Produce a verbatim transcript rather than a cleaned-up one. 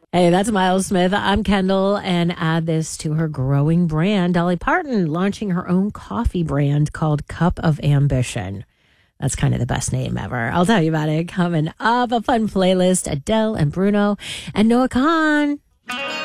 Hey, that's Miles Smith. I'm Kendall, and add this to her growing brand. Dolly Parton launching her own coffee brand called Cup of Ambition. That's kind of the best name ever. I'll tell you about it coming up. A fun playlist, Adele and Bruno and Noah Khan.